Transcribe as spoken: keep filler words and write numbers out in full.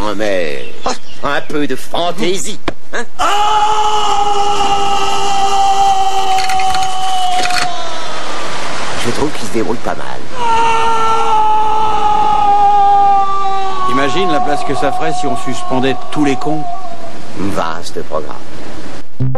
Non, mais... Oh, un peu de fantaisie, hein? Je trouve qu'il se débrouille pas mal. Imagine la place que ça ferait si on suspendait tous les cons. Vaste programme.